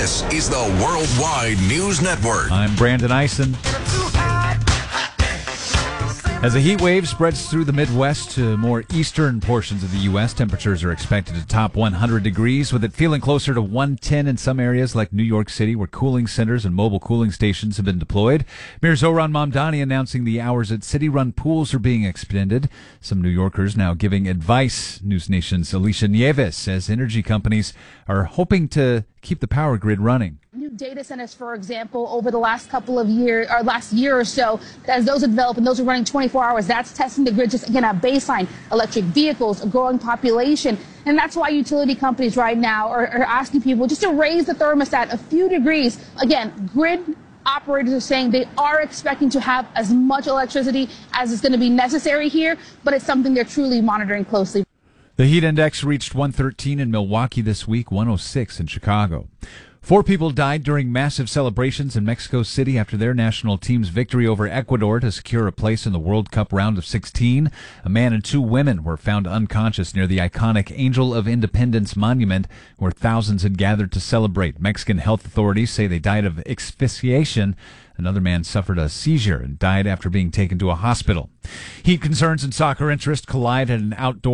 This is the Worldwide News Network. I'm Brandon Eisen. As a heat wave spreads through the Midwest to more eastern portions of the U.S., temperatures are expected to top 100 degrees, with it feeling closer to 110 in some areas like New York City, where cooling centers and mobile cooling stations have been deployed. Mayor Zohran Mamdani announcing the hours at city-run pools are being extended. Some New Yorkers now giving advice. News Nation's Alicia Nieves says energy companies are hoping to keep the power grid running. New data centers, for example, over the last couple of years, or last year or so, as those are developing, those are running 24 hours. That's testing the grid, just again, a baseline, electric vehicles, a growing population. And that's why utility companies right now are asking people just to raise the thermostat a few degrees. Again, grid operators are saying they are expecting to have as much electricity as is going to be necessary here, but it's something they're truly monitoring closely. The heat index reached 113 in Milwaukee this week, 106 in Chicago. 4 people died during massive celebrations in Mexico City after their national team's victory over Ecuador to secure a place in the World Cup round of 16. A man and 2 women were found unconscious near the iconic Angel of Independence monument, where thousands had gathered to celebrate. Mexican health authorities say they died of asphyxiation. Another man suffered a seizure and died after being taken to a hospital. Heat concerns and soccer interest collide at an outdoor